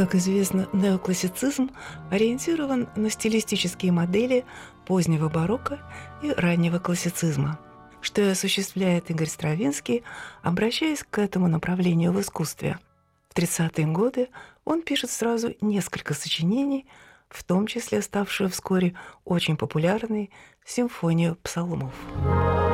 Как известно, неоклассицизм ориентирован на стилистические модели позднего барокко и раннего классицизма, что и осуществляет Игорь Стравинский, обращаясь к этому направлению в искусстве. В 30-е годы он пишет сразу несколько сочинений, в том числе ставшую вскоре очень популярной «Симфонию псалмов».